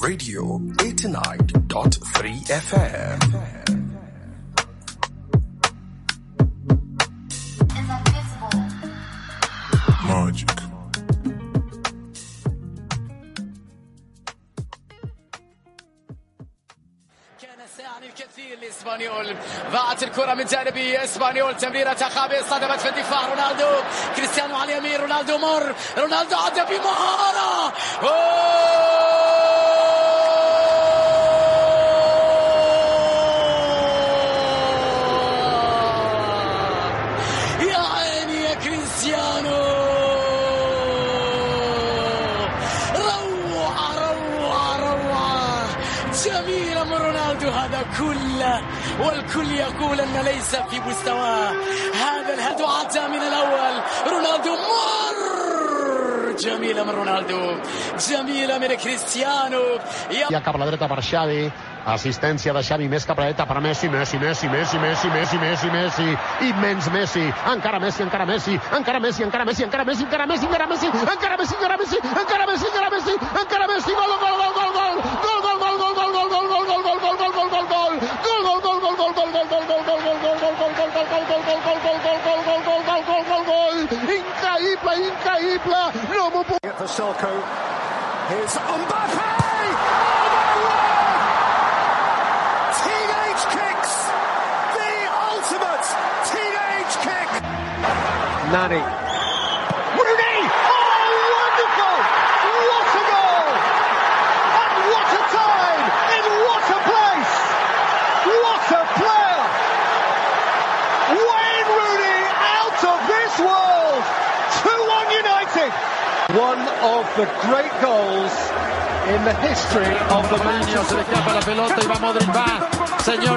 Radio 89.3 FM. Magic. كان سيعني الكثير لإسبانيول. ضاعت الكرة من جانب إسبانيول. تمريرة خابئة صدمت في الدفاع. رونالدو كريستيانو على اليمين. رونالدو مر. رونالدو عدى بمهارة. يا عيني يا كريستيانو. جميلة من رونالدو هذا كله، والكل يقول أن ليس في مستواه. هذا الهدف عدى من الأول. رونالدو مر. جميلة من رونالدو، جميلة من كريستيانو. Ja cap a la dreta per Xavi, assistència de Xavi més cap a la dreta per Messi, Messi, immens Messi, encara Messi, encara Messi, encara Messi, encara Messi, encara Messi, encara Messi, encara Messi, encara Messi, encara Messi, encara Messi, encara Messi, encara Messi, gol, gol, gol, gol, gol, gol, gol, gol, gol, gol, gol, gol, gol, gol, gol, gol, gol, gol, gol, increïble, increïble, no m'ho puc... For Selko, here's Mbappé! Teenage kicks! The ultimate teenage kick! Nani. Rooney! Oh, wonderful! What a goal! And what a time! In what a place! What a player! Wayne Rooney out of this world! 2-1 United! One of the great goals in the history of the Manchester. Se le escapa la pelota y va Modric, va, señor.